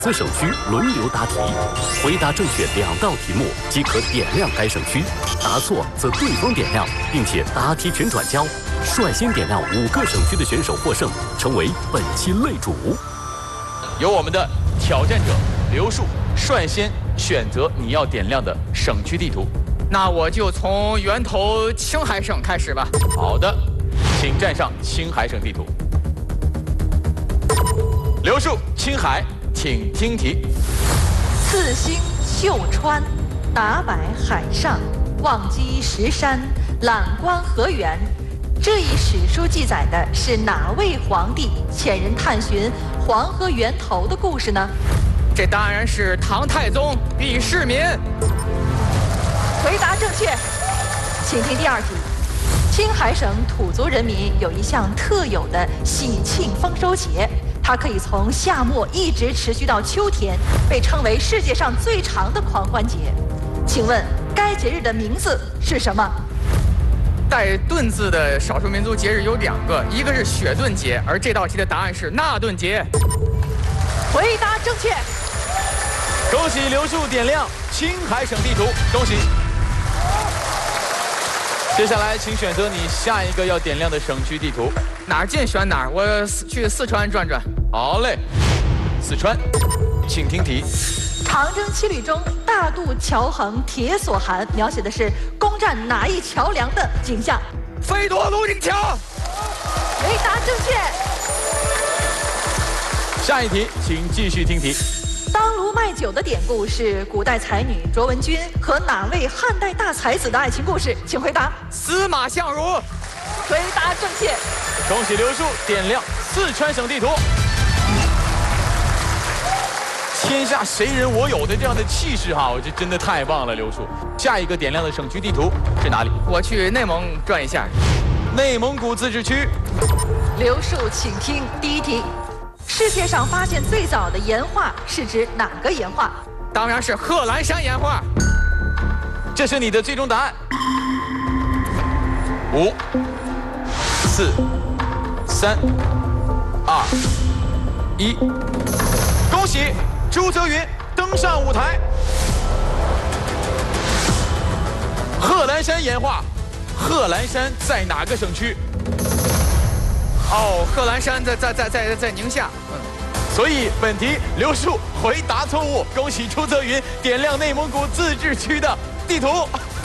4省区轮流答题，回答正确2道题目即可点亮该省区，答错则对方点亮，并且答题权转交。率先点亮5个省区的选手获胜，成为本期擂主。 由我们的挑战者刘树率先选择你要点亮的省区地图。 那我就从源头青海省开始吧。 好的，请站上青海省地图。刘树，青海，请听题。 四星秀川，达柏海上，望击石山，览观河源。这一史书记载的是哪位皇帝遣人探寻黄河源头的故事呢？ 这当然是唐太宗李世民。 回答正确，请听第2题。青海省土族人民有一项特有的喜庆丰收节，它可以从夏末一直持续到秋天，被称为世界上最长的狂欢节。请问该节日的名字是什么？ 带“顿”字的少数民族节日有2个，一个是雪顿节，而这道题的答案是纳顿节。 回答正确， 恭喜刘树点亮青海省地图，恭喜！接下来，请选择你下一个要点亮的省区地图。 哪儿近选哪儿，我去四川转转。 好嘞，四川，请听题。 长征七旅中大渡桥横铁索寒描写的是攻占哪一桥梁的景象？ 飞夺泸定桥。 回答正确。 下一题，请继续听题。 当卢卖酒的典故是古代才女卓文君和哪位汉代大才子的爱情故事？请回答。 司马相如。 回答正确。 恭喜刘树点亮四川省地图。天下谁人我有的这样的气势哈，我这真的太棒了，刘树。下一个点亮的省区地图是哪里？ 我去内蒙转一下。 内蒙古自治区。 刘树，请听第1题。世界上发现最早的岩画是指哪个岩画？ 当然是贺兰山岩画。 这是你的最终答案。5、4、3、2、1，恭喜朱泽云登上舞台。贺兰山岩画，贺兰山在哪个省区？ 哦，贺兰山在宁夏。 所以本题刘树回答错误，恭喜朱泽云点亮内蒙古自治区的地图。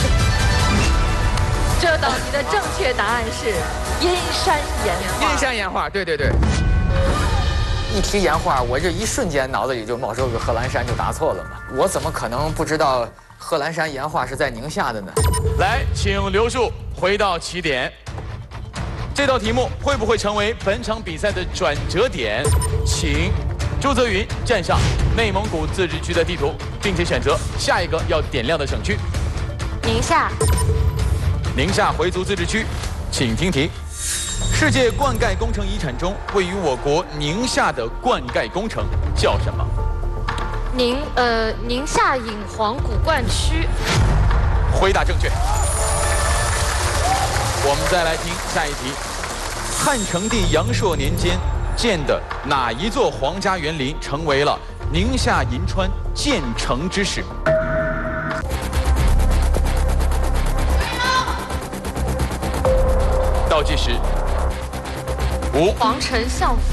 这道题的正确答案是阴山岩画。 阴山岩画，对。 一提岩画，我这一瞬间脑子里就冒出个贺兰山，就答错了嘛。我怎么可能不知道贺兰山岩画是在宁夏的呢？ 来，请刘树回到起点。这道题目会不会成为本场比赛的转折点？请朱泽云站上内蒙古自治区的地图，并且选择下一个要点亮的省区。 宁夏。 宁夏回族自治区，请听题。世界灌溉工程遗产中，位于我国宁夏的灌溉工程叫什么？ 宁夏引黄古灌区。 回答正确。我们再来听下一题。汉成帝阳朔年间建的哪一座皇家园林成为了宁夏银川建成之始？倒计时，5、 皇城相府。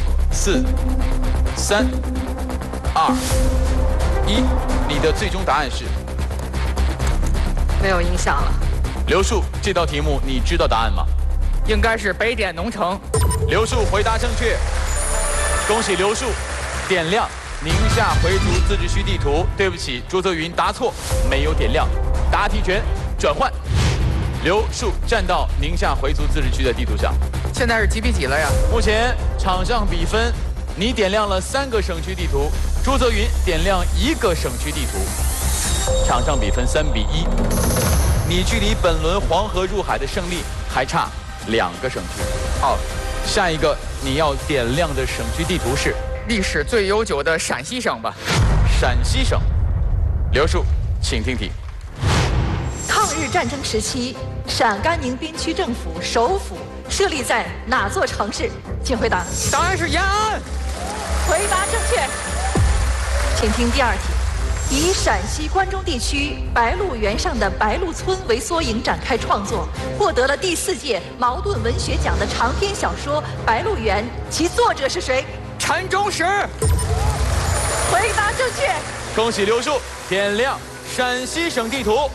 4、3、2、1，你的最终答案是？ 没有印象了。 刘树，这道题目你知道答案吗？ 应该是北点农城。 刘树回答正确，恭喜刘树点亮宁夏回族自治区地图。对不起，朱泽云答错，没有点亮，答题权转换。刘树站到宁夏回族自治区的地图上。 现在是几比几了呀？ 目前场上比分，你点亮了3个省区地图，朱泽云点亮1个省区地图，场上比分3比1。你距离本轮黄河入海的胜利还差2个省区。好，下一个你要点亮的省区地图是历史最悠久的陕西省吧？ 陕西省。刘树，请听题。 抗日战争时期，陕甘宁边区政府首府设立在哪座城市？请回答。 当然是延安。 回答正确。 请听第二题。以陕西关中地区白鹿原上的白鹿村为缩影展开创作，获得了第4届茅盾文学奖的长篇小说《白鹿原》，其作者是谁？ 陈忠实。 回答正确。 恭喜刘树点亮陕西省地图。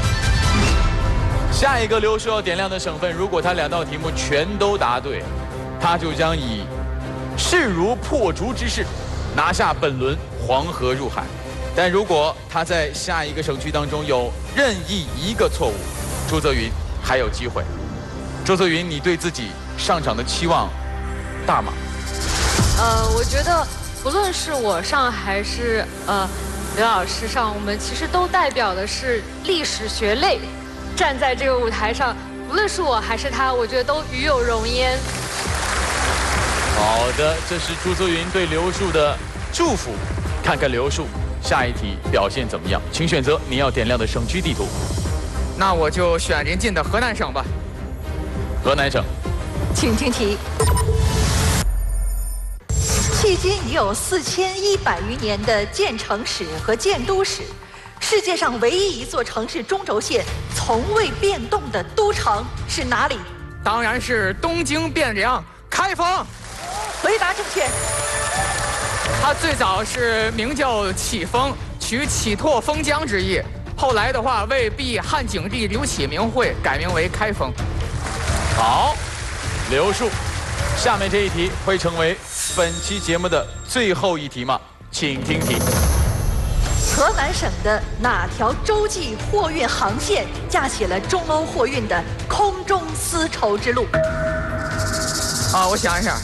下一个刘树要点亮的省份，如果他2道题目全都答对，他就将以势如破竹之势拿下本轮黄河入海。但如果他在下一个省区当中有任意一个错误，朱泽云还有机会。朱泽云，你对自己上场的期望大吗？ 我觉得不论是我上还是刘老师上，我们其实都代表的是历史学类，站在这个舞台上，无论是我还是他，我觉得都与有荣焉。 好的，这是朱泽云对刘树的祝福。看看刘树下一题表现怎么样，请选择你要点亮的省区地图。 那我就选临近的河南省吧。 河南省， 请听题。迄今已有4100余年的建城史和建都史，世界上唯一一座城市中轴线从未变动的都城是哪里？ 当然是东京汴梁开封。 回答正确。 它最早是名叫启封，取启拓封疆之意。后来的话，为避汉景帝刘启名讳，改名为开封。 好，刘树，下面这一题会成为本期节目的最后一题吗？请听题。 河南省的哪条洲际货运航线架起了中欧货运的空中丝绸之路？ 我想一想。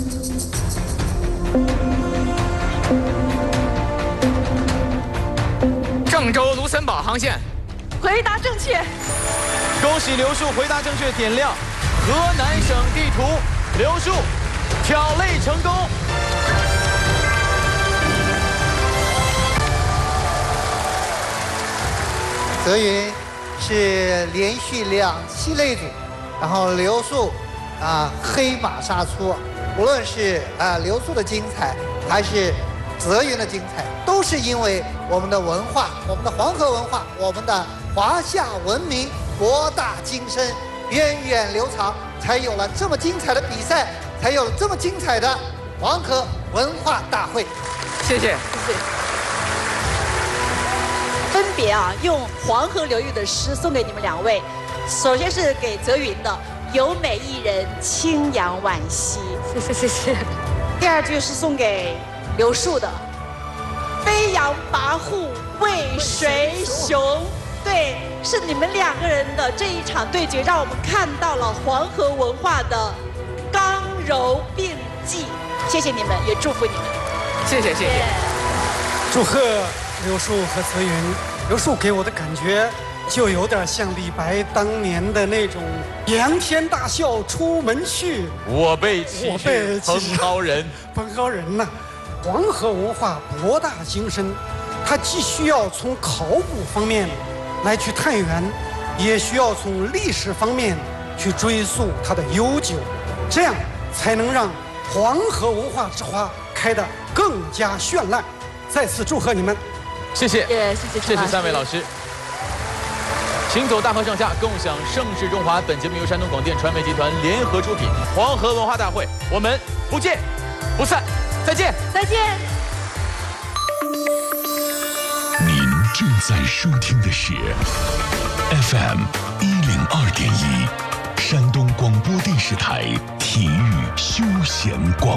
郑州卢森堡航线。 回答正确。 恭喜刘树回答正确，点亮河南省地图。刘树挑泪成功。 泽云是连续2期类组，然后刘树黑马杀出，无论是刘树的精彩，还是泽云的精彩，都是因为我们的文化，我们的黄河文化，我们的华夏文明博大精深，源远流长，才有了这么精彩的比赛，才有了这么精彩的黄河文化大会。 谢谢。 分别用黄河流域的诗送给你们2位。首先是给泽云的“有美一人，清扬惋惜”， 谢谢。 第2句是送给刘树的“飞扬跋扈，为谁雄”。对，是你们2个人的这一场对决，让我们看到了黄河文化的刚柔并济。谢谢你们，也祝福你们。 谢谢。 祝贺刘树和泽云。刘树给我的感觉就有点像李白当年的那种仰天大笑出门去， 我辈岂是蓬蒿人。 蓬蒿人呐，黄河文化博大精深，它既需要从考古方面来去探源，也需要从历史方面去追溯它的悠久，这样才能让黄河文化之花开得更加绚烂。再次祝贺你们。 谢谢， 谢谢 3位老师。行走大河上下，共享盛世中华。本节目由山东广电传媒集团联合出品，黄河文化大会，我们不见不散，再见。 您正在收听的是 FM 102.1，山东广播电视台体育休闲广